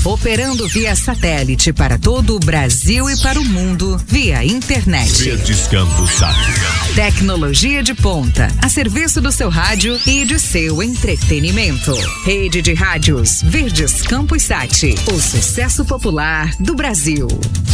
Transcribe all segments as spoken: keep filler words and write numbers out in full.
Operando via satélite para todo o Brasil e para o mundo via internet. Verdes Campos Sat. Tecnologia de ponta, a serviço do seu rádio e de seu entretenimento. Rede de rádios Verdes Campos Sat, o sucesso popular do Brasil.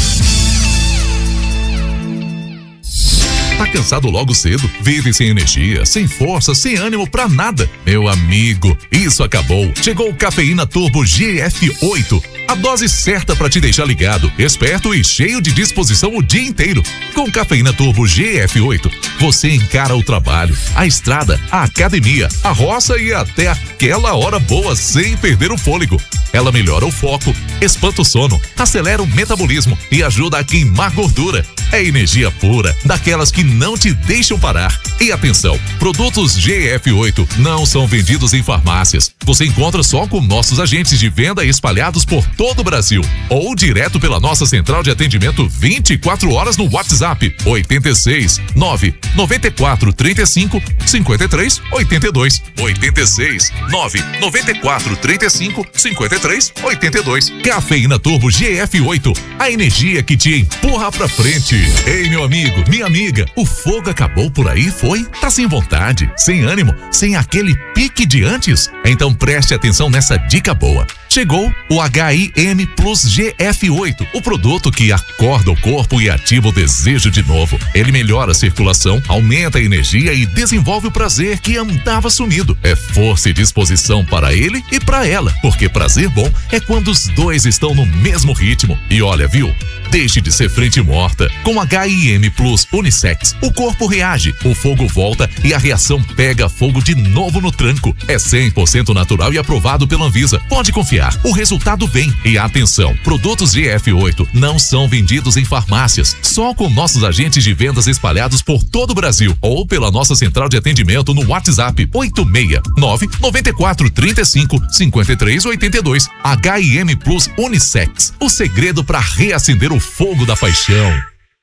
Tá cansado logo cedo? Vive sem energia, sem força, sem ânimo pra nada? Meu amigo, isso acabou. Chegou o Cafeína Turbo G F oito. A dose certa para te deixar ligado, esperto e cheio de disposição o dia inteiro. Com Cafeína Turbo G F oito, você encara o trabalho, a estrada, a academia, a roça e até aquela hora boa sem perder o fôlego. Ela melhora o foco, espanta o sono, acelera o metabolismo e ajuda a queimar gordura. É energia pura, daquelas que não te deixam parar. E atenção, produtos G F oito não são vendidos em farmácias. Você encontra só com nossos agentes de venda espalhados por todo o Brasil ou direto pela nossa central de atendimento vinte e quatro horas no WhatsApp oito seis nove nove quatro três cinco cinco três oito dois oito seis nove nove quatro três cinco cinco três oito dois. Cafeína Turbo G F oito, a energia que te empurra pra frente. Ei, meu amigo, minha amiga, o fogo acabou por aí, foi? Tá sem vontade, sem ânimo, sem aquele pique de antes? Então preste atenção nessa dica boa. Chegou o H I M Plus G F oito, o produto que acorda o corpo e ativa o desejo de novo. Ele melhora a circulação, aumenta a energia e desenvolve o prazer que andava sumido. É força e disposição para ele e para ela, porque prazer bom é quando os dois estão no mesmo ritmo. E olha, viu? Deixe de ser frente morta. Com H I M Plus Unissex, o corpo reage, o fogo volta e a reação pega fogo de novo no tranco. É cem por cento natural e aprovado pela Anvisa. Pode confiar, o resultado vem. E atenção, produtos G F oito não são vendidos em farmácias, só com nossos agentes de vendas espalhados por todo o Brasil ou pela nossa central de atendimento no WhatsApp oito seis nove nove quatro três cinco cinco três oito dois. H I M Plus Unissex, o segredo para reacender o fogo da paixão.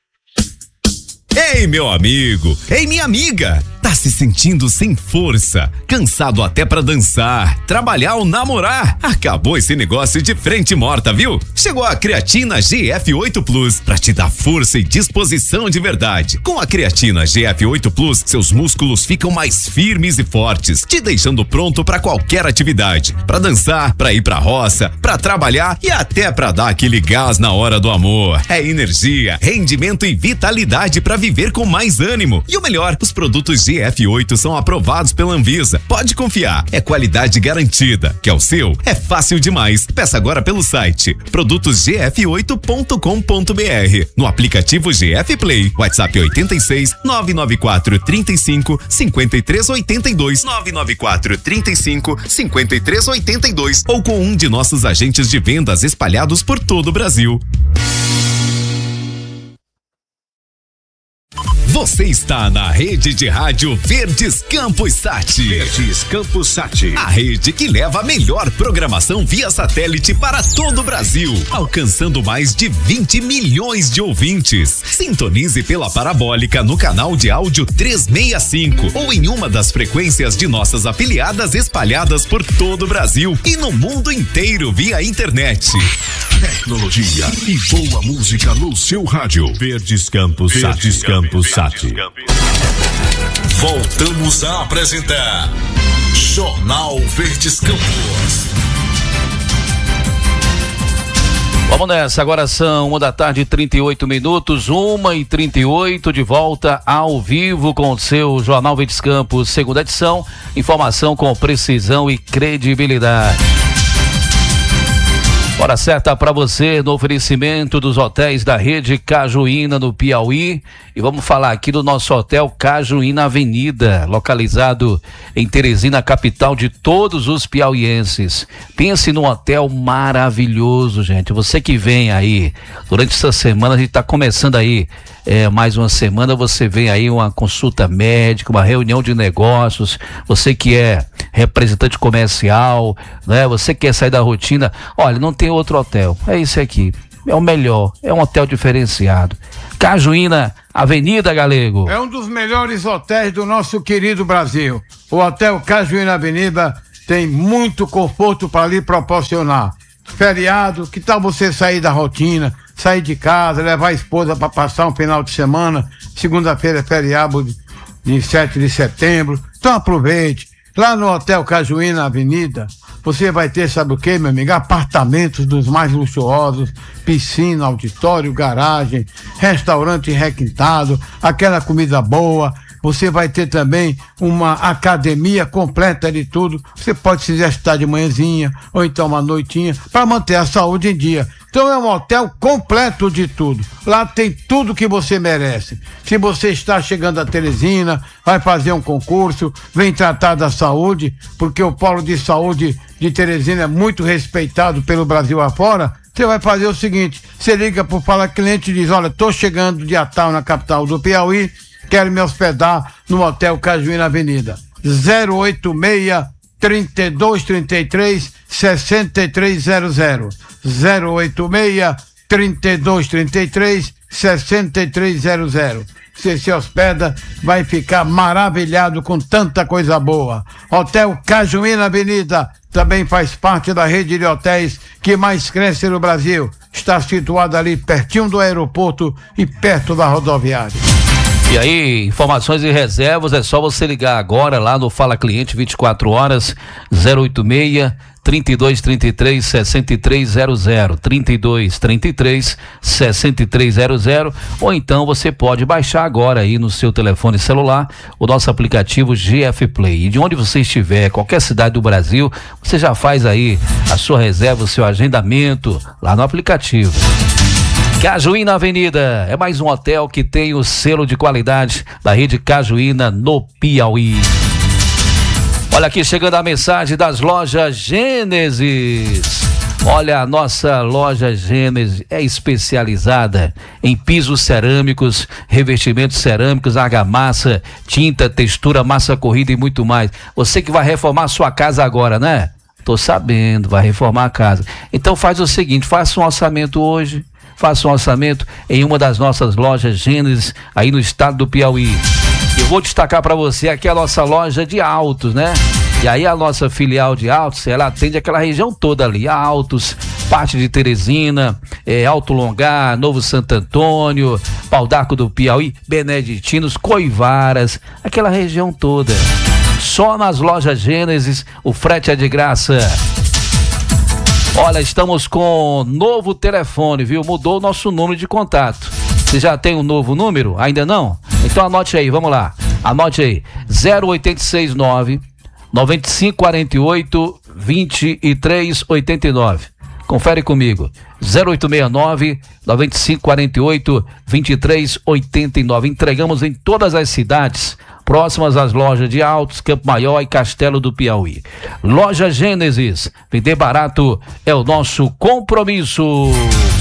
Ei, meu amigo! Ei, minha amiga! Tá se sentindo sem força, cansado até pra dançar, trabalhar ou namorar? Acabou esse negócio de frente morta, viu? Chegou a creatina G F oito Plus pra te dar força e disposição de verdade. Com a creatina G F oito Plus, seus músculos ficam mais firmes e fortes, te deixando pronto pra qualquer atividade. Pra dançar, pra ir pra roça, pra trabalhar e até pra dar aquele gás na hora do amor. É energia, rendimento e vitalidade pra viver com mais ânimo. E o melhor, os produtos G F oito são aprovados pela Anvisa. Pode confiar, é qualidade garantida. Quer o seu? É fácil demais. Peça agora pelo site produtos g f oito ponto com ponto b r, no aplicativo G F Play, WhatsApp oito seis nove nove quatro três cinco cinco três oito dois, nove nove quatro três cinco cinco três oito dois, ou com um de nossos agentes de vendas espalhados por todo o Brasil. Você está na rede de rádio Verdes Campos Sat. Verdes Campos Sat. A rede que leva a melhor programação via satélite para todo o Brasil, alcançando mais de vinte milhões de ouvintes. Sintonize pela parabólica no canal de áudio trezentos e sessenta e cinco ou em uma das frequências de nossas afiliadas espalhadas por todo o Brasil e no mundo inteiro via internet. Tecnologia e boa música no seu rádio. Verdes Campos Sat. Verdes Campos Sat. Voltamos a apresentar Jornal Verdes Campos. Vamos nessa, agora são uma da tarde, trinta e oito minutos, uma e trinta e oito, de volta ao vivo com o seu Jornal Verdes Campos, segunda edição, informação com precisão e credibilidade. Hora certa para você no oferecimento dos hotéis da rede Cajuína no Piauí, e vamos falar aqui do nosso hotel Cajuína Avenida, localizado em Teresina, capital de todos os piauienses. Pense num hotel maravilhoso, gente. Você que vem aí durante essa semana, a gente está começando aí É, mais uma semana, você vem aí uma consulta médica, uma reunião de negócios, você que é representante comercial, né? Você que quer sair da rotina, olha, não tem outro hotel, é esse aqui, é o melhor, é um hotel diferenciado. Cajuína Avenida, Galego. É um dos melhores hotéis do nosso querido Brasil. O Hotel Cajuína Avenida tem muito conforto para lhe proporcionar. feriado, que tal você sair da rotina, sair de casa, levar a esposa para passar um final de semana, segunda-feira é feriado de sete de setembro, então aproveite. Lá no Hotel Cajuína na Avenida, você vai ter, sabe o que, meu amigo? Apartamentos dos mais luxuosos, piscina, auditório, garagem, restaurante requintado, aquela comida boa. Você vai ter também uma academia completa de tudo. Você pode se exercitar de manhãzinha ou então uma noitinha para manter a saúde em dia. Então é um hotel completo de tudo. Lá tem tudo que você merece. Se você está chegando a Teresina, vai fazer um concurso, vem tratar da saúde, porque o polo de saúde de Teresina é muito respeitado pelo Brasil afora. Você vai fazer o seguinte: você liga pro Fala Cliente e diz: olha, tô chegando de Natal na capital do Piauí, quero me hospedar no Hotel Cajuína Avenida. zero oito seis, trinta e dois, trinta e três, sessenta e três zero zero. zero oito seis, trinta e dois, trinta e três, sessenta e três zero zero. Você se hospeda, vai ficar maravilhado com tanta coisa boa. Hotel Cajuína Avenida também faz parte da rede de hotéis que mais cresce no Brasil. Está situado ali pertinho do aeroporto e perto da rodoviária. E aí, informações e reservas, é só você ligar agora lá no Fala Cliente vinte e quatro horas, zero oito seis, trinta e dois, trinta e três, sessenta e três zero zero, trinta e dois, trinta e três, sessenta e três zero zero, ou então você pode baixar agora aí no seu telefone celular o nosso aplicativo G F Play. E de onde você estiver, qualquer cidade do Brasil, você já faz aí a sua reserva, o seu agendamento lá no aplicativo. Cajuína Avenida é mais um hotel que tem o selo de qualidade da rede Cajuína no Piauí. Olha aqui chegando a mensagem das lojas Gênesis. Olha, a nossa loja Gênesis é especializada em pisos cerâmicos, revestimentos cerâmicos, argamassa, tinta, textura, massa corrida e muito mais. Você que vai reformar sua casa agora, né? Tô sabendo, vai reformar a casa. Então faz o seguinte, faça um orçamento hoje. Faça um orçamento em uma das nossas lojas Gênesis, aí no estado do Piauí. Eu vou destacar para você aqui a nossa loja de Altos, né? E aí a nossa filial de Altos, ela atende aquela região toda ali, a Altos, parte de Teresina, é, Alto Longar, Novo Santo Antônio, Pau d'Arco do Piauí, Beneditinos, Coivaras, aquela região toda. Só nas lojas Gênesis o frete é de graça. Olha, estamos com novo telefone, viu? Mudou o nosso número de contato. Você já tem um novo número? Ainda não? Então anote aí, vamos lá. Anote aí, zero oito seis nove, nove cinco quatro oito, dois três oito nove. Confere comigo, zero oito seis nove, nove cinco quatro oito, dois três oito nove. Entregamos em todas as cidades próximas às lojas de Altos, Campo Maior e Castelo do Piauí. Loja Gênesis, vender barato é o nosso compromisso.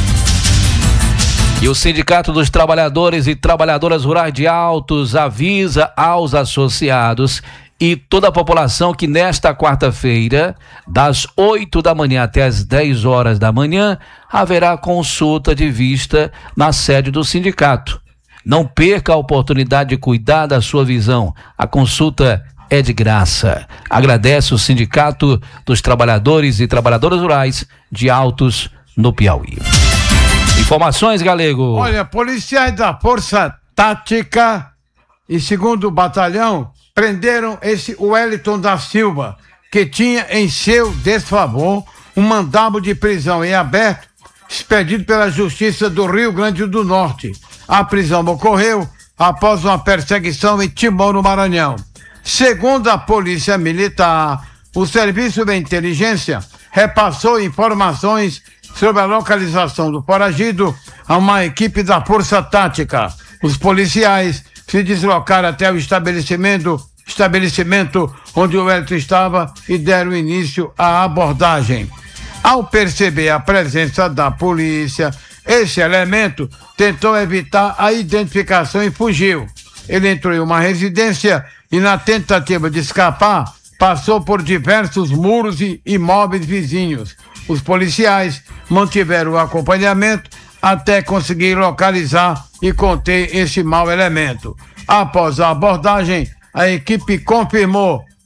E o Sindicato dos Trabalhadores e Trabalhadoras Rurais de Altos avisa aos associados e toda a população que nesta quarta-feira, das oito da manhã até as dez horas da manhã, haverá consulta de vista na sede do sindicato. Não perca a oportunidade de cuidar da sua visão. A consulta é de graça. Agradece o Sindicato dos Trabalhadores e Trabalhadoras Rurais de Altos, no Piauí. Informações, Galego? Olha, policiais da Força Tática e segundo Batalhão prenderam esse Wellington da Silva, que tinha em seu desfavor um mandado de prisão em aberto expedido pela Justiça do Rio Grande do Norte. A prisão ocorreu após uma perseguição em Timor, no Maranhão. Segundo a Polícia Militar, o Serviço de Inteligência repassou informações sobre a localização do foragido a uma equipe da Força Tática. Os policiais se deslocaram até o estabelecimento, estabelecimento onde o Wellington estava e deram início à abordagem. Ao perceber a presença da polícia, esse elemento tentou evitar a identificação e fugiu. Ele entrou em uma residência e, na tentativa de escapar, passou por diversos muros e imóveis vizinhos. Os policiais mantiveram o acompanhamento até conseguir localizar e conter esse mau elemento. Após a abordagem, a equipe confirmou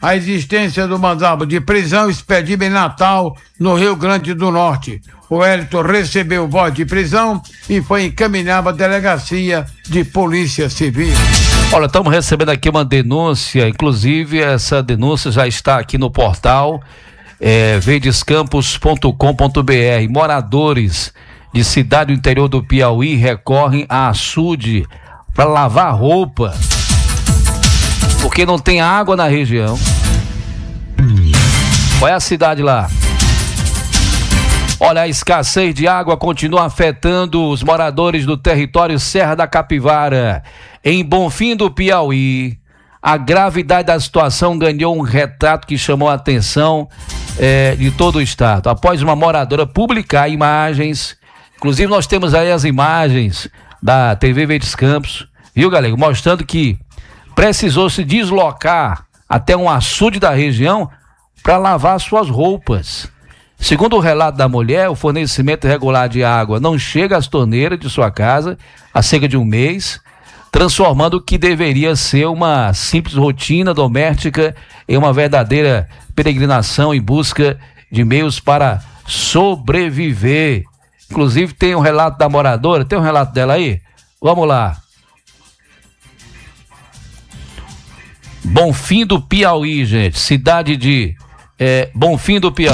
a existência do mandado de prisão expedido em Natal, no Rio Grande do Norte. O Wellington recebeu voz de prisão e foi encaminhado à delegacia de Polícia Civil. Olha, estamos recebendo aqui uma denúncia, inclusive essa denúncia já está aqui no portal é, verdescampos ponto com ponto br. Moradores de cidade do interior do Piauí recorrem a açude para lavar roupa, porque não tem água na região. Qual é a cidade lá? Olha, a escassez de água continua afetando os moradores do território Serra da Capivara. Em Bonfim do Piauí, a gravidade da situação ganhou um retrato que chamou a atenção é, de todo o estado. Após uma moradora publicar imagens, inclusive nós temos aí as imagens da T V Verdes Campos, viu, galera? Mostrando que precisou se deslocar até um açude da região para lavar suas roupas. Segundo o relato da mulher, o fornecimento regular de água não chega às torneiras de sua casa há cerca de um mês, transformando o que deveria ser uma simples rotina doméstica em uma verdadeira peregrinação em busca de meios para sobreviver. Inclusive tem um relato da moradora, tem um relato dela aí? Vamos lá. Bonfim do Piauí, gente, cidade de é, Bonfim do Piauí.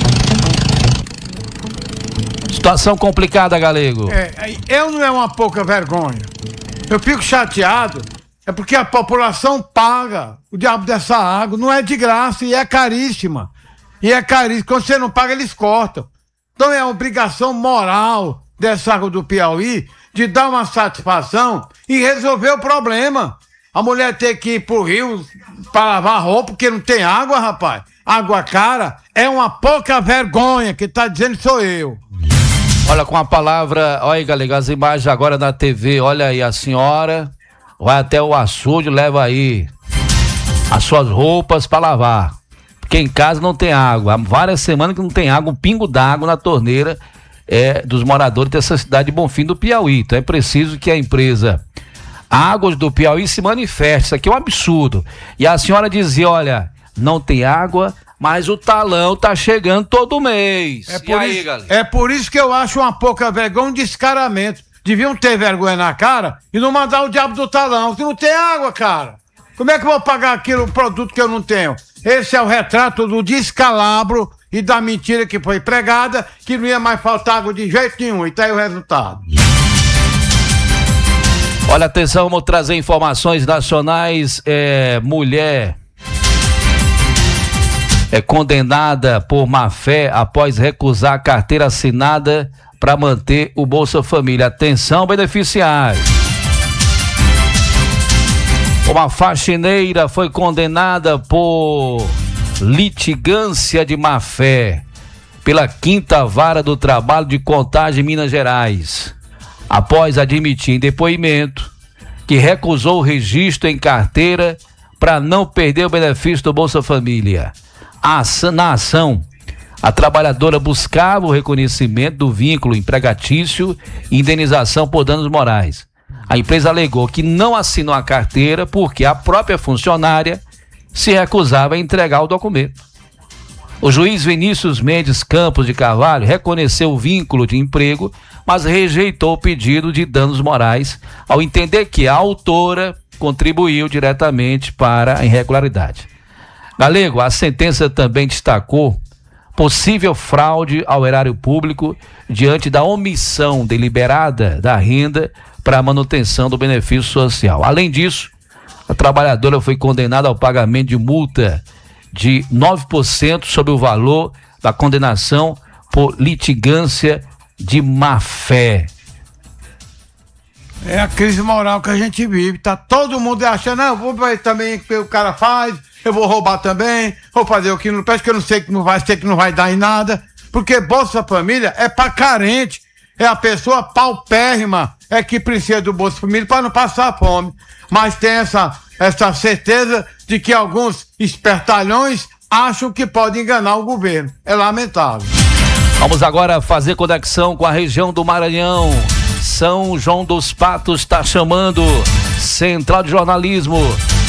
Situação complicada, galego. É, eu não é uma pouca vergonha. Eu fico chateado, é porque a população paga o diabo dessa água, não é de graça e é caríssima. E é caríssima, quando você não paga, eles cortam. Então é obrigação moral dessa água do Piauí de dar uma satisfação e resolver o problema. A mulher tem que ir pro rio para lavar roupa porque não tem água, rapaz. Água cara é uma pouca vergonha, que tá dizendo sou eu. Olha, com a palavra, olha aí, galera, as imagens agora na T V, olha aí, a senhora vai até o açude, leva aí as suas roupas para lavar, porque em casa não tem água, há várias semanas que não tem água, um pingo d'água na torneira é, dos moradores dessa cidade de Bonfim do Piauí. Então é preciso que a empresa Águas do Piauí se manifeste, isso aqui é um absurdo. E a senhora dizia, olha, não tem água, mas o talão tá chegando todo mês. É por, aí, isso, é por isso que eu acho uma pouca vergonha, um descaramento. Deviam ter vergonha na cara e não mandar o diabo do talão. Se não tem água, cara, como é que eu vou pagar aquilo, produto que eu não tenho? Esse é o retrato do descalabro e da mentira que foi pregada, que não ia mais faltar água de jeito nenhum. E tá aí o resultado. Olha, atenção, vamos trazer informações nacionais. É, mulher é condenada por má fé após recusar a carteira assinada para manter o Bolsa Família. Atenção, beneficiários. Uma faxineira foi condenada por litigância de má fé pela Quinta Vara do Trabalho de Contagem, Minas Gerais, após admitir em depoimento que recusou o registro em carteira para não perder o benefício do Bolsa Família. Na ação, a trabalhadora buscava o reconhecimento do vínculo empregatício e indenização por danos morais. A empresa alegou que não assinou a carteira porque a própria funcionária se recusava a entregar o documento. O juiz Vinícius Mendes Campos de Carvalho reconheceu o vínculo de emprego, mas rejeitou o pedido de danos morais ao entender que a autora contribuiu diretamente para a irregularidade. Galego, a sentença também destacou possível fraude ao erário público diante da omissão deliberada da renda para a manutenção do benefício social. Além disso, a trabalhadora foi condenada ao pagamento de multa de nove por cento sobre o valor da condenação por litigância de má fé. É a crise moral que a gente vive, tá todo mundo achando, não, vou ver também o que o cara faz, eu vou roubar também, vou fazer o que não parece que eu não sei que não vai, sei que não vai dar em nada, porque Bolsa Família é pra carente, é a pessoa paupérrima, é que precisa do Bolsa Família para não passar fome, mas tem essa, essa certeza de que alguns espertalhões acham que podem enganar o governo, é lamentável. Vamos agora fazer conexão com a região do Maranhão. São João dos Patos está chamando Central de Jornalismo.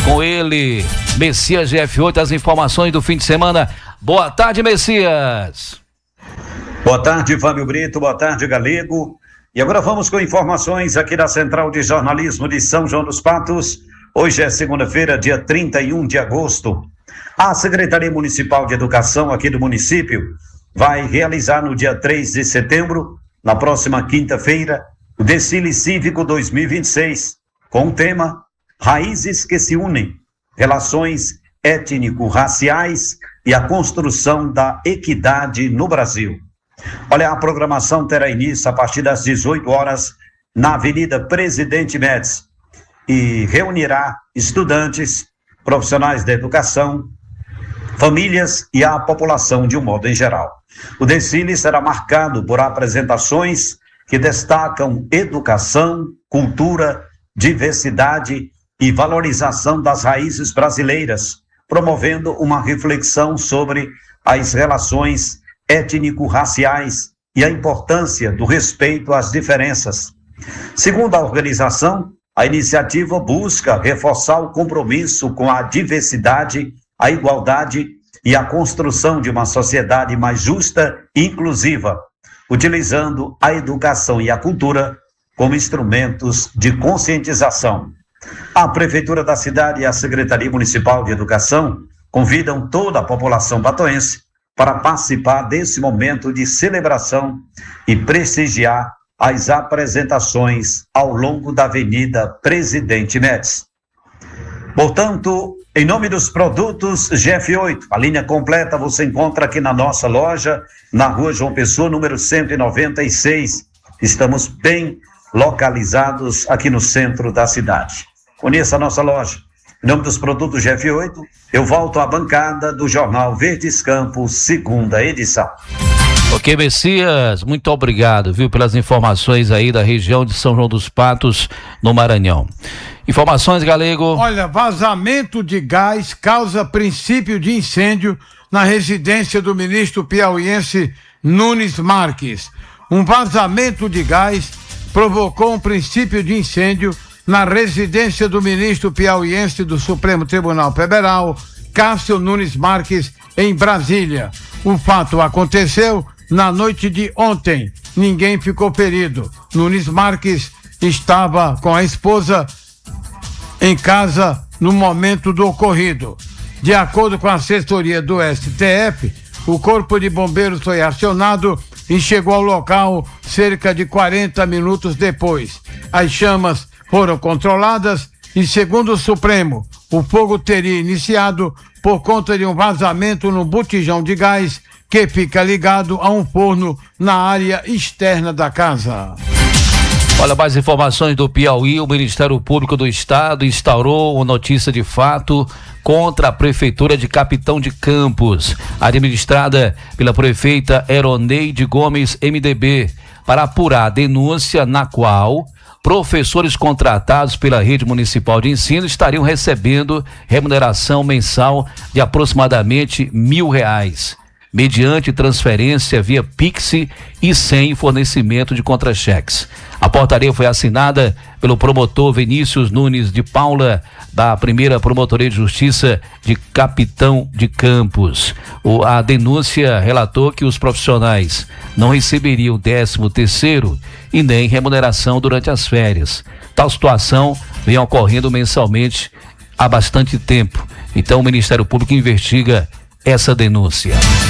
Com ele, Messias G F oito, as informações do fim de semana. Boa tarde, Messias. Boa tarde, Fábio Brito. Boa tarde, Galego. E agora vamos com informações aqui da Central de Jornalismo de São João dos Patos. Hoje é segunda-feira, dia trinta e um de agosto. A Secretaria Municipal de Educação aqui do município vai realizar no dia três de setembro, na próxima quinta-feira, o Desfile Cívico dois mil e vinte e seis, com o tema Raízes que se unem, relações étnico-raciais e a construção da equidade no Brasil. Olha, a programação terá início a partir das dezoito horas na Avenida Presidente Médici e reunirá estudantes, profissionais da educação, famílias e a população de um modo em geral. O desfile será marcado por apresentações que destacam educação, cultura, diversidade e valorização das raízes brasileiras, promovendo uma reflexão sobre as relações étnico-raciais e a importância do respeito às diferenças. Segundo a organização, a iniciativa busca reforçar o compromisso com a diversidade, a igualdade e a construção de uma sociedade mais justa e inclusiva, utilizando a educação e a cultura como instrumentos de conscientização. A Prefeitura da cidade e a Secretaria Municipal de Educação convidam toda a população batoense para participar desse momento de celebração e prestigiar as apresentações ao longo da Avenida Presidente Médici. Portanto, em nome dos produtos G F oito, a linha completa você encontra aqui na nossa loja, na Rua João Pessoa, número cento e noventa e seis. Estamos bem localizados aqui no centro da cidade. Conheça a nossa loja. Em nome dos produtos G F oito, eu volto à bancada do Jornal Verdes Campos, segunda edição. Ok, Messias, muito obrigado, viu, pelas informações aí da região de São João dos Patos, no Maranhão. Informações, Galego. Olha, vazamento de gás causa princípio de incêndio na residência do ministro piauiense Nunes Marques. Um vazamento de gás provocou um princípio de incêndio na residência do ministro piauiense do Supremo Tribunal Federal, Cássio Nunes Marques, em Brasília. O fato aconteceu na noite de ontem. Ninguém ficou ferido. Nunes Marques estava com a esposa em casa no momento do ocorrido. De acordo com a assessoria do S T F, o Corpo de Bombeiros foi acionado e chegou ao local cerca de quarenta minutos depois. As chamas foram controladas e, segundo o Supremo, o fogo teria iniciado por conta de um vazamento no botijão de gás que fica ligado a um forno na área externa da casa. Olha, mais informações do Piauí. O Ministério Público do Estado instaurou uma notícia de fato contra a Prefeitura de Capitão de Campos, administrada pela prefeita Eroneide Gomes, M D B, para apurar a denúncia na qual professores contratados pela rede municipal de ensino estariam recebendo remuneração mensal de aproximadamente mil reais, mediante transferência via Pix e sem fornecimento de contra-cheques. A portaria foi assinada pelo promotor Vinícius Nunes de Paula, da primeira Promotoria de Justiça de Capitão de Campos. O, a denúncia relatou que os profissionais não receberiam décimo terceiro e nem remuneração durante as férias. Tal situação vem ocorrendo mensalmente há bastante tempo. Então o Ministério Público investiga essa denúncia.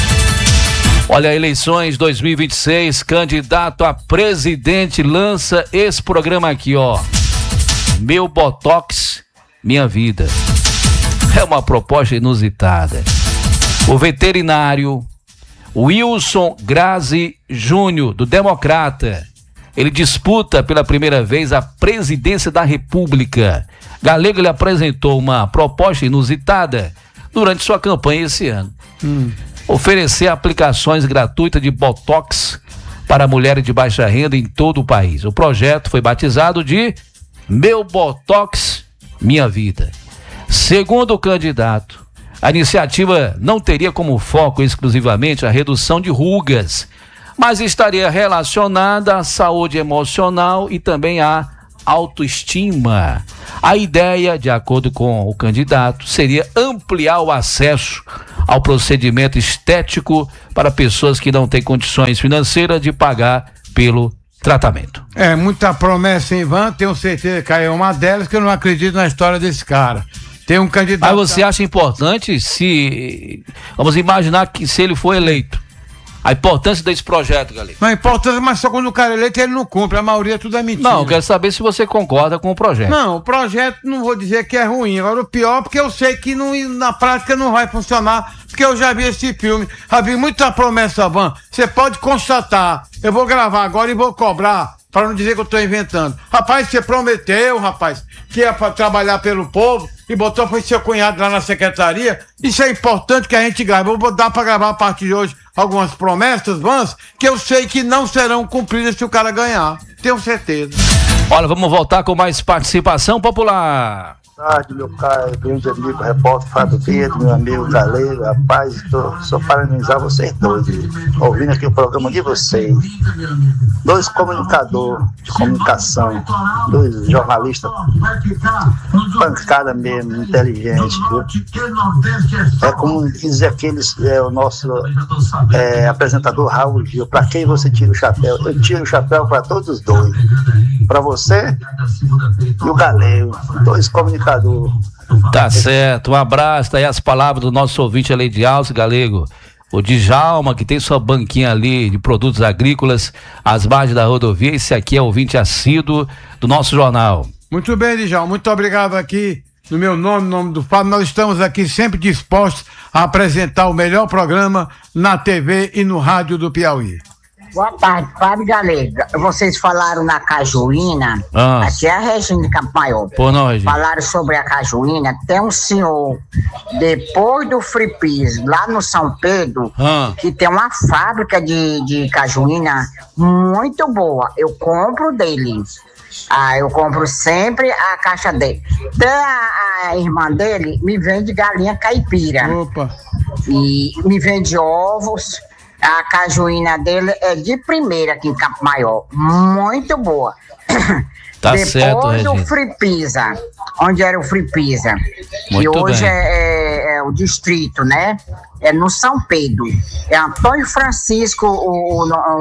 Olha, eleições dois mil e vinte e seis, candidato a presidente lança esse programa aqui, ó. Meu Botox, minha vida. É uma proposta inusitada. O veterinário Wilson Grazi Júnior, do Democrata, ele disputa pela primeira vez a presidência da República. Galego, ele apresentou uma proposta inusitada durante sua campanha esse ano. Hum. Oferecer aplicações gratuitas de Botox para mulheres de baixa renda em todo o país. O projeto foi batizado de Meu Botox, Minha Vida. Segundo o candidato, a iniciativa não teria como foco exclusivamente a redução de rugas, mas estaria relacionada à saúde emocional e também à autoestima. A ideia, de acordo com o candidato, seria ampliar o acesso ao procedimento estético para pessoas que não têm condições financeiras de pagar pelo tratamento. É, muita promessa em vão, tenho certeza que é uma delas, que eu não acredito na história desse cara. Tem um candidato... Mas você acha importante se... Vamos imaginar que se ele for eleito, a importância desse projeto, galera. Não importa, mas só quando o cara é eleito ele não cumpre, a maioria tudo é mentira. Não, eu quero saber se você concorda com o projeto. Não, o projeto não vou dizer que é ruim, agora o pior porque eu sei que não, na prática não vai funcionar, porque eu já vi esse filme, já vi muita promessa vã, você pode constatar, eu vou gravar agora e vou cobrar, para não dizer que eu tô inventando. Rapaz, você prometeu, rapaz, que ia pra trabalhar pelo povo e botou foi seu cunhado lá na secretaria, isso é importante que a gente grave, eu vou dar para gravar a partir de hoje algumas promessas vãs que eu sei que não serão cumpridas se o cara ganhar. Tenho certeza. Olha, vamos voltar com mais participação popular. Boa tarde, meu caro, grande amigo, repórter Fábio Verde, meu amigo Galego, rapaz, tô só parabenizar vocês dois, ouvindo aqui o programa de vocês. Dois comunicadores de comunicação, dois jornalistas, pancada mesmo, inteligente. Viu? É como diz aqueles, é, o nosso é, apresentador Raul Gil, para quem você tira o chapéu? Eu tiro o chapéu para todos os dois, para você e o Galego, dois comunicadores. Tá certo, um abraço, tá aí as palavras do nosso ouvinte ali de Alce, Galego, o Djalma, que tem sua banquinha ali de produtos agrícolas às margens da rodovia. Esse aqui é ouvinte assíduo do nosso jornal. Muito bem, Djalma, muito obrigado aqui no meu nome, no nome do Fábio. Nós estamos aqui sempre dispostos a apresentar o melhor programa na T V e no rádio do Piauí. Boa tarde, Fábio Galego. Vocês falaram na cajuína, ah. aqui é a Regina de Campo Maior. Pô, não, Regina. Falaram sobre a cajuína. Tem um senhor, depois do Fripis, lá no São Pedro, ah. que tem uma fábrica de, de cajuína muito boa. Eu compro dele. Ah, eu compro sempre a caixa dele. Até a, a irmã dele me vende galinha caipira. Opa. E me vende ovos. A cajuína dele é de primeira aqui em Campo Maior. Muito boa. Tá Depois certo, Regina. do Fripisa, onde era o Fripisa, Muito que hoje bem. é, é, é o distrito, né? É no São Pedro. É Antônio Francisco, o, o,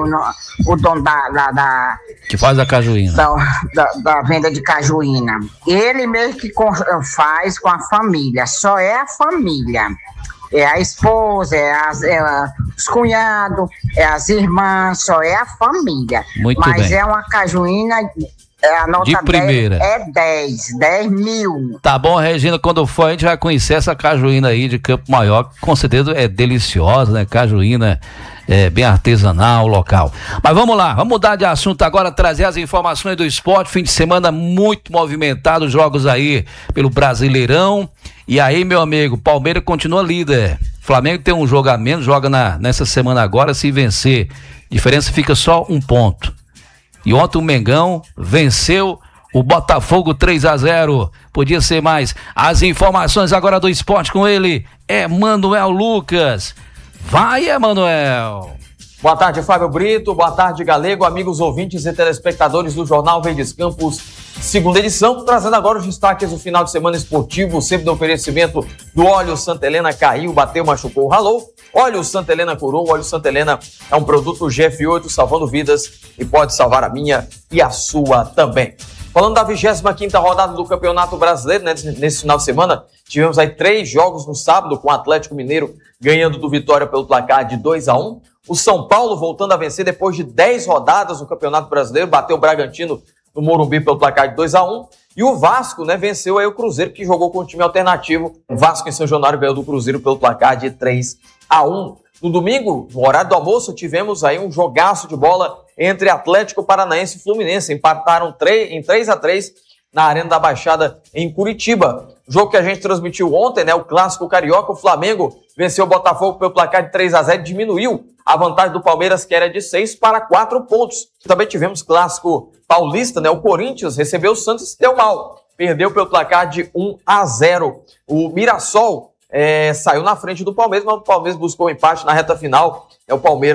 o, o dono da, da, da, Que faz a cajuína. da, da, da venda de cajuína. Ele mesmo que com, faz com a família. Só é a família. É a esposa, é, as, é os cunhados, é as irmãs, só é a família. Muito Mas bem. é uma cajuína, é a nota De primeira. dez, é dez, dez mil. Tá bom, Regina, quando for a gente vai conhecer essa cajuína aí de Campo Maior, que com certeza é deliciosa, né? Cajuína é bem artesanal, local. Mas vamos lá, vamos mudar de assunto agora, trazer as informações do esporte. Fim de semana muito movimentado, jogos aí pelo Brasileirão. E aí, meu amigo, Palmeiras continua líder. Flamengo tem um jogo a menos, joga na, nessa semana agora, se vencer, diferença fica só um ponto. E ontem o Mengão venceu o Botafogo três a zero. Podia ser mais. As informações agora do esporte com ele, Emanuel Lucas. Vai, Emanuel. Boa tarde, Fábio Brito. Boa tarde, Galego, amigos ouvintes e telespectadores do Jornal Verdes Campos, segunda edição, trazendo agora os destaques do final de semana esportivo, sempre no oferecimento do óleo Santa Helena. Caiu, bateu, machucou, ralou. Óleo Santa Helena curou. O óleo Santa Helena é um produto G F oito salvando vidas e pode salvar a minha e a sua também. Falando da vigésima quinta rodada do Campeonato Brasileiro, né, nesse final de semana, tivemos aí três jogos no sábado, com o Atlético Mineiro ganhando do Vitória pelo placar de dois a um. O São Paulo voltando a vencer depois de dez rodadas no Campeonato Brasileiro, bateu o Bragantino no Morumbi pelo placar de dois a um. E o Vasco, né, venceu aí o Cruzeiro, que jogou com o time alternativo. O Vasco em São Januário ganhou do Cruzeiro pelo placar de três a um. No domingo, no horário do almoço, tivemos aí um jogaço de bola entre Atlético Paranaense e Fluminense. Empataram em três a três na Arena da Baixada, em Curitiba. O jogo que a gente transmitiu ontem, né, o Clássico Carioca, o Flamengo venceu o Botafogo pelo placar de três a zero, diminuiu a vantagem do Palmeiras, que era de seis para quatro pontos. Também tivemos Clássico Paulista, né, o Corinthians recebeu o Santos e se deu mal. Perdeu pelo placar de um a zero. O Mirassol é, saiu na frente do Palmeiras, mas o Palmeiras buscou um empate na reta final. É o Palmeiras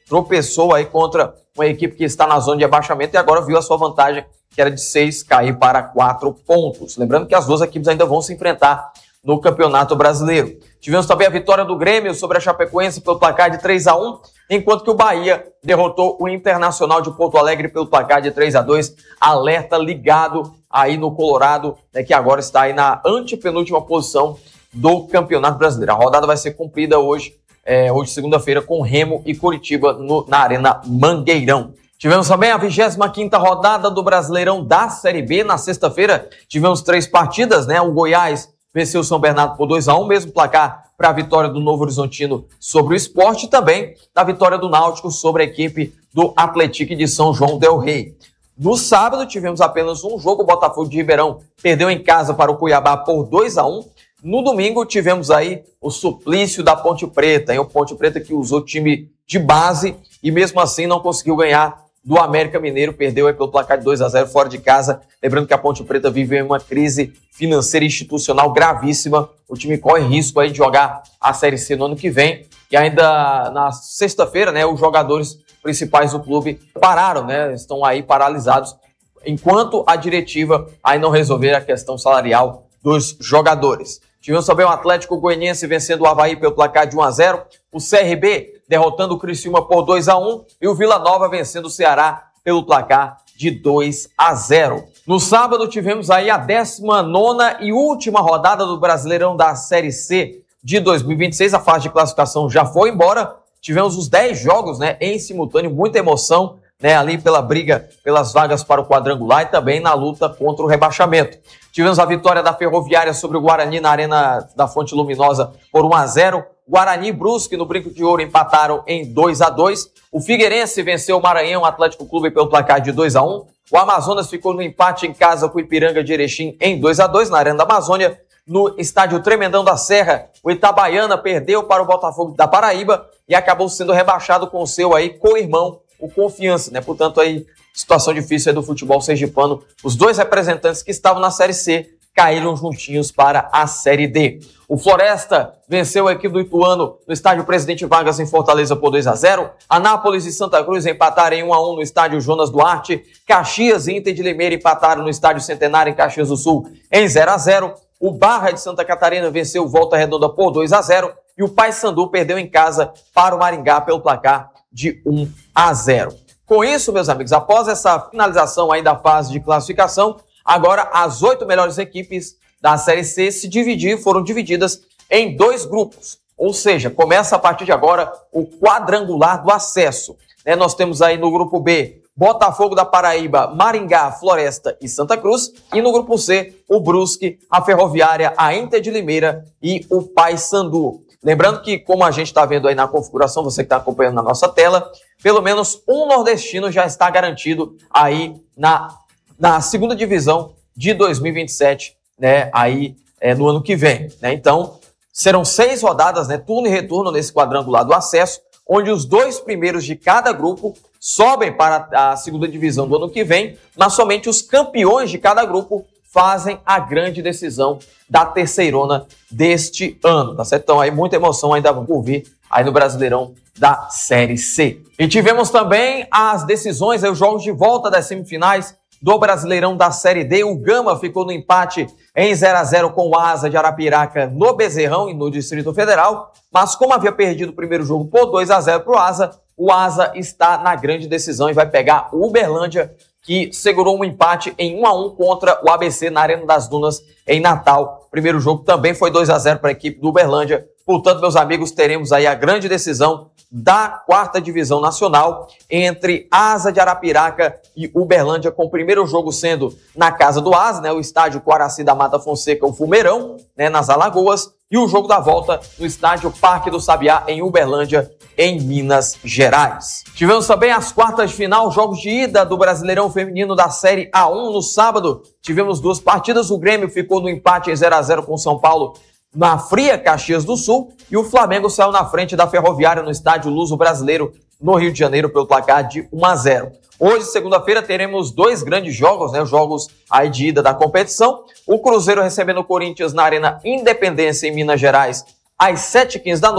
tropeçou aí contra uma equipe que está na zona de abaixamento e agora viu a sua vantagem, que era de seis, cair para quatro pontos. Lembrando que as duas equipes ainda vão se enfrentar no Campeonato Brasileiro. Tivemos também a vitória do Grêmio sobre a Chapecoense pelo placar de três a um, enquanto que o Bahia derrotou o Internacional de Porto Alegre pelo placar de três a dois. Alerta ligado aí no Colorado, né, que agora está aí na antepenúltima posição do Campeonato Brasileiro. A rodada vai ser cumprida hoje, é, hoje segunda-feira, com Remo e Coritiba no, na Arena Mangueirão. Tivemos também a vigésima quinta rodada do Brasileirão da Série B. Na sexta-feira tivemos três partidas, né? O Goiás venceu o São Bernardo por dois a um, mesmo placar para a vitória do Novo Horizontino sobre o Sport, e também da vitória do Náutico sobre a equipe do Atlético de São João del Rei. No sábado tivemos apenas um jogo, o Botafogo de Ribeirão perdeu em casa para o Cuiabá por dois a um. No domingo tivemos aí o suplício da Ponte Preta, hein? O Ponte Preta que usou time de base e mesmo assim não conseguiu ganhar do América Mineiro, perdeu aí pelo placar de dois a zero fora de casa. Lembrando que a Ponte Preta vive uma crise financeira e institucional gravíssima. O time corre risco aí de jogar a Série C no ano que vem. E ainda na sexta-feira, né, os jogadores principais do clube pararam, né, estão aí paralisados, enquanto a diretiva aí não resolver a questão salarial dos jogadores. Tivemos também o Atlético Goianiense vencendo o Avaí pelo placar de um a zero, o C R B derrotando o Criciúma por dois a um e o Vila Nova vencendo o Ceará pelo placar de dois a zero. No sábado tivemos aí a décima nona e última rodada do Brasileirão da Série C de dois mil e vinte e seis. A fase de classificação já foi embora. Tivemos os dez jogos, né, em simultâneo, muita emoção, né, ali pela briga pelas vagas para o quadrangular e também na luta contra o rebaixamento. Tivemos a vitória da Ferroviária sobre o Guarani na Arena da Fonte Luminosa por um a zero. Guarani e Brusque no Brinco de Ouro empataram em dois a dois. O Figueirense venceu o Maranhão Atlético Clube pelo placar de dois a um. O Amazonas ficou no empate em casa com o Ipiranga de Erechim em dois a dois na Arena da Amazônia. No estádio Tremendão da Serra, o Itabaiana perdeu para o Botafogo da Paraíba e acabou sendo rebaixado com o seu aí co-irmão, o Confiança, né? Portanto, aí, situação difícil aí do futebol sergipano. Os dois representantes que estavam na Série C caíram juntinhos para a Série D. O Floresta venceu a equipe do Ituano no estádio Presidente Vargas em Fortaleza por dois a zero. Anápolis e Santa Cruz empataram em um a um no estádio Jonas Duarte. Caxias e Inter de Limeira empataram no estádio Centenário em Caxias do Sul em zero a zero. O Barra de Santa Catarina venceu o Volta Redonda por dois a zero. E o Paysandu perdeu em casa para o Maringá pelo placar de um a zero. Com isso, meus amigos, após essa finalização aí da fase de classificação, agora as oito melhores equipes da Série C se dividir, foram divididas em dois grupos. Ou seja, começa a partir de agora o quadrangular do acesso. Né, nós temos aí no grupo B, Botafogo da Paraíba, Maringá, Floresta e Santa Cruz. E no grupo C, o Brusque, a Ferroviária, a Inter de Limeira e o Paysandu. Lembrando que, como a gente está vendo aí na configuração, você que está acompanhando na nossa tela, pelo menos um nordestino já está garantido aí na, na segunda divisão de dois mil e vinte e sete, né, aí é, no ano que vem. Né? Então, serão seis rodadas, né, turno e retorno nesse quadrangular do acesso, onde os dois primeiros de cada grupo sobem para a segunda divisão do ano que vem, mas somente os campeões de cada grupo fazem a grande decisão da terceirona deste ano, tá certo? Então aí muita emoção ainda por vir aí no Brasileirão da Série C. E tivemos também as decisões, aí, os jogos de volta das semifinais do Brasileirão da Série D. O Gama ficou no empate em zero a zero com o Asa de Arapiraca no Bezerrão e no Distrito Federal, mas como havia perdido o primeiro jogo por dois a zero para o Asa, o Asa está na grande decisão e vai pegar o Uberlândia, que segurou um empate em um a um contra o A B C na Arena das Dunas, em Natal. O primeiro jogo também foi dois a zero para a equipe do Uberlândia. Portanto, meus amigos, teremos aí a grande decisão da quarta divisão nacional entre Asa de Arapiraca e Uberlândia, com o primeiro jogo sendo na casa do Asa, né, o estádio Coraci da Mata Fonseca, o Fumeirão, né, nas Alagoas, e o jogo da volta no estádio Parque do Sabiá, em Uberlândia, em Minas Gerais. Tivemos também as quartas de final, jogos de ida do Brasileirão Feminino da Série A um. No sábado, tivemos duas partidas. O Grêmio ficou no empate em zero a zero com o São Paulo na fria Caxias do Sul, e o Flamengo saiu na frente da Ferroviária no estádio Luso Brasileiro, no Rio de Janeiro, pelo placar de um a zero. Hoje, segunda-feira, teremos dois grandes jogos, né? Os jogos aí de ida da competição. O Cruzeiro recebendo o Corinthians na Arena Independência, em Minas Gerais, às sete e quinze da noite.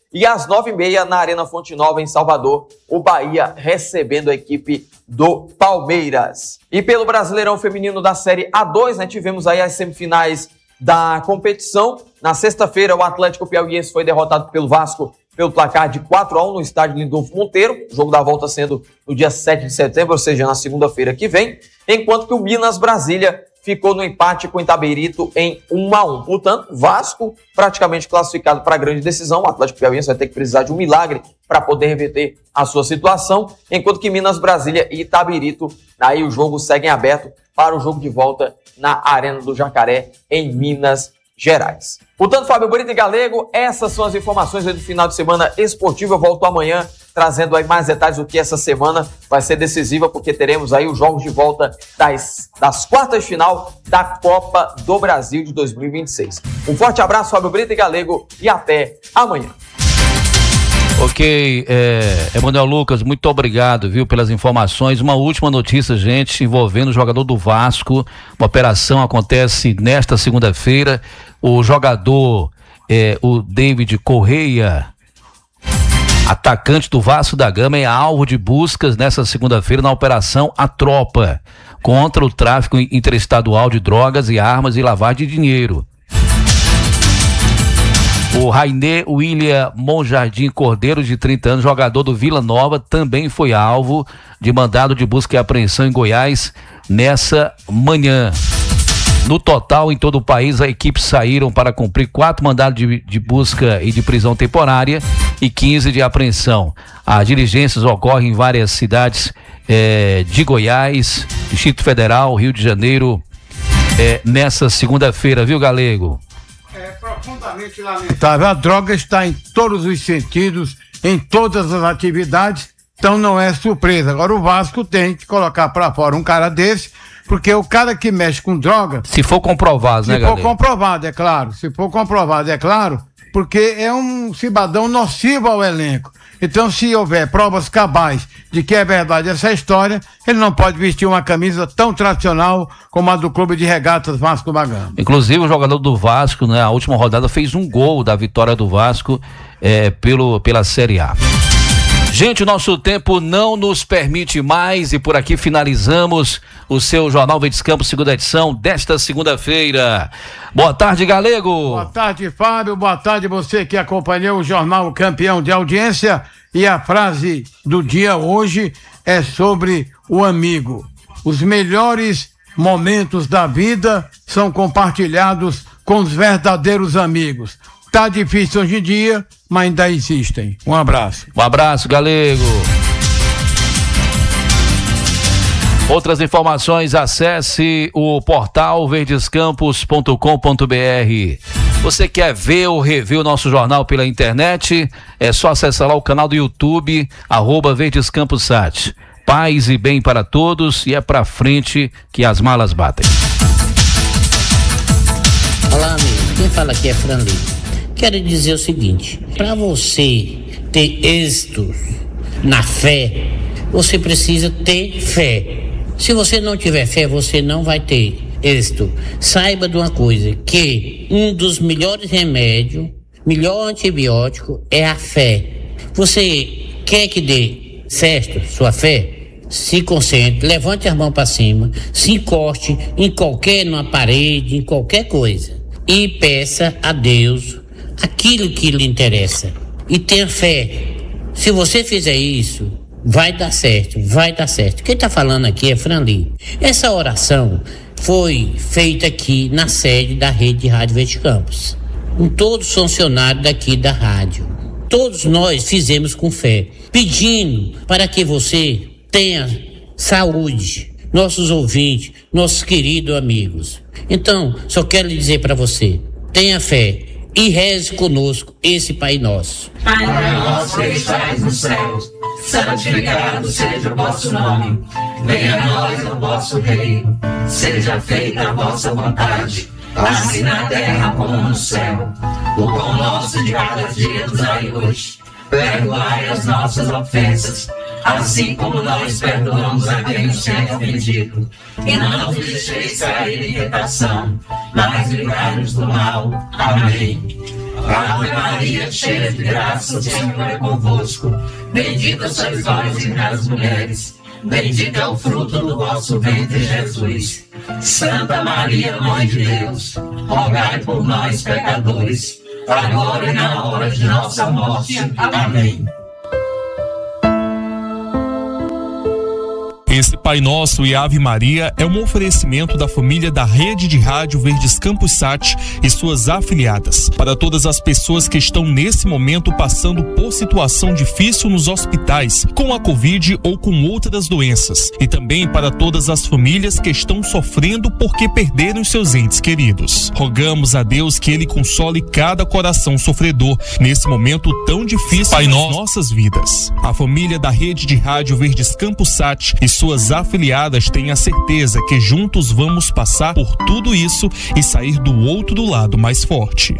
E às nove e meia, na Arena Fonte Nova, em Salvador, o Bahia recebendo a equipe do Palmeiras. E pelo Brasileirão Feminino da Série A dois, né, tivemos aí as semifinais da competição. Na sexta-feira, o Atlético Piauiense foi derrotado pelo Vasco pelo placar de quatro a um no estádio Lindolfo Monteiro, o jogo da volta sendo no dia sete de setembro, ou seja, na segunda-feira que vem, enquanto que o Minas Brasília ficou no empate com o Itabirito em um a um. Portanto, Vasco praticamente classificado para a grande decisão. O Atlético Piauiense vai ter que precisar de um milagre para poder reverter a sua situação, enquanto que Minas Brasília e Itabirito, aí o jogo segue aberto para o jogo de volta na Arena do Jacaré, em Minas Gerais. Portanto, Fábio Brito e Galego, essas são as informações do final de semana esportivo. Eu volto amanhã trazendo aí mais detalhes do que essa semana vai ser decisiva, porque teremos aí os jogos de volta das, das quartas de final da Copa do Brasil de dois mil e vinte e seis. Um forte abraço, Fábio Brito e Galego, e até amanhã. Ok, é, Emanuel Lucas, muito obrigado, viu, pelas informações. Uma última notícia, gente, envolvendo o jogador do Vasco. Uma operação acontece nesta segunda-feira. O jogador, é, o David Correia, atacante do Vasco da Gama, é alvo de buscas nesta segunda-feira na Operação A Tropa, contra o tráfico interestadual de drogas e armas e lavagem de dinheiro. O Rainer William Monjardim Cordeiro, de trinta anos, jogador do Vila Nova, também foi alvo de mandado de busca e apreensão em Goiás nessa manhã. No total, em todo o país, a equipe saíram para cumprir quatro mandados de, de busca e de prisão temporária e quinze de apreensão. As diligências ocorrem em várias cidades eh, de Goiás, Distrito Federal, Rio de Janeiro, eh, nessa segunda-feira, viu, Galego? É profundamente lamentável. A droga está em todos os sentidos, em todas as atividades, então não é surpresa. Agora o Vasco tem que colocar para fora um cara desse, porque o cara que mexe com droga... Se for comprovado, né, galera? Se for comprovado, é claro. Se for comprovado, é claro, porque é um cidadão nocivo ao elenco. Então, se houver provas cabais de que é verdade essa história, ele não pode vestir uma camisa tão tradicional como a do Clube de Regatas Vasco da Gama. Inclusive, o jogador do Vasco, né, a última rodada, fez um gol da vitória do Vasco é, pelo, pela Série A. Gente, o nosso tempo não nos permite mais e por aqui finalizamos o seu Jornal Verdes Campos, segunda edição desta segunda-feira. Boa tarde, Galego. Boa tarde, Fábio. Boa tarde você que acompanhou o Jornal Campeão de Audiência. E a frase do dia hoje é sobre o amigo. Os melhores momentos da vida são compartilhados com os verdadeiros amigos. Tá difícil hoje em dia, mas ainda existem. Um abraço. Um abraço, Galego. Outras informações, acesse o portal verdescampos ponto com ponto br. Você quer ver ou rever o nosso jornal pela internet? É só acessar lá o canal do YouTube, arroba verdescampossat. Paz e bem para todos, e é pra frente que as malas batem. Olá, amigo. Quem fala aqui é Franley. Quero dizer o seguinte: para você ter êxito na fé, você precisa ter fé. Se você não tiver fé, você não vai ter êxito. Saiba de uma coisa, que um dos melhores remédios, melhor antibiótico é a fé. Você quer que dê certo sua fé? Se concentre, levante as mãos para cima, se encoste em qualquer, numa parede, em qualquer coisa, e peça a Deus aquilo que lhe interessa, e tenha fé. Se você fizer isso, vai dar certo, vai dar certo. Quem está falando aqui é Franli. Essa oração foi feita aqui na sede da Rede de Rádio Verdes Campos, com todos os funcionários daqui da rádio. Todos nós fizemos com fé, pedindo para que você tenha saúde, nossos ouvintes, nossos queridos amigos. Então, só quero lhe dizer para você, tenha fé e reze conosco esse Pai Nosso. Pai nosso que estás nos céus, santificado seja o vosso nome. Venha a nós o vosso reino, seja feita a vossa vontade, assim na terra como no céu. O pão nosso de cada dia nos dai hoje. Perdoai as nossas ofensas, assim como nós perdoamos a quem nos tem ofendido. E não nos deixeis cair em tentação, mas livrai-nos do mal. Amém. Ave Maria, cheia de graça, o Senhor é convosco. Bendita sois vós entre as mulheres. Bendito é o fruto do vosso ventre, Jesus. Santa Maria, Mãe de Deus, rogai por nós, pecadores, agora e na hora de nossa morte. Amém. Esse Pai Nosso e Ave Maria é um oferecimento da família da Rede de Rádio Verdes Campos Sat e suas afiliadas. Para todas as pessoas que estão nesse momento passando por situação difícil nos hospitais, com a Covid ou com outras doenças. E também para todas as famílias que estão sofrendo porque perderam seus entes queridos. Rogamos a Deus que Ele console cada coração sofredor nesse momento tão difícil Pai nas nossas vidas. A família da Rede de Rádio Verdes Campos Sat e suas afiliadas têm a certeza que juntos vamos passar por tudo isso e sair do outro lado mais forte.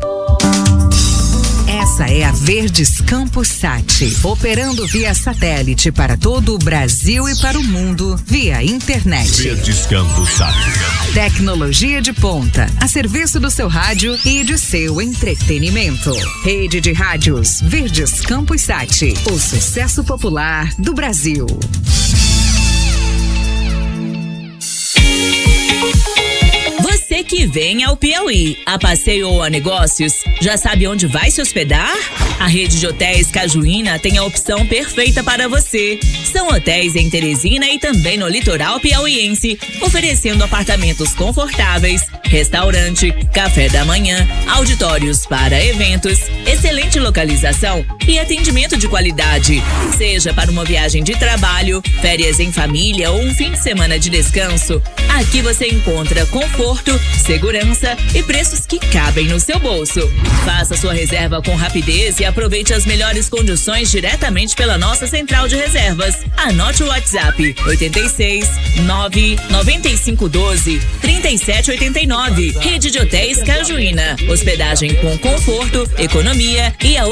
Essa é a Verdes Campos Sat, operando via satélite para todo o Brasil e para o mundo via internet. Verdes Campos Sat. Tecnologia de ponta, a serviço do seu rádio e de seu entretenimento. Rede de rádios Verdes Campos Sat, o sucesso popular do Brasil. Você que vem ao Piauí, a passeio ou a negócios, já sabe onde vai se hospedar? A rede de hotéis Cajuína tem a opção perfeita para você. São hotéis em Teresina e também no litoral piauiense, oferecendo apartamentos confortáveis, restaurante, café da manhã, auditórios para eventos, excelente localização e atendimento de qualidade. Seja para uma viagem de trabalho, férias em família ou um fim de semana de descanso, aqui você encontra conforto, segurança e preços que cabem no seu bolso. Faça sua reserva com rapidez e aproveite as melhores condições diretamente pela nossa central de reservas. Anote o WhatsApp oito seis nove nove cinco um dois três sete oito nove. Rede de Hotéis Cajuína. Hospedagem com conforto, economia e a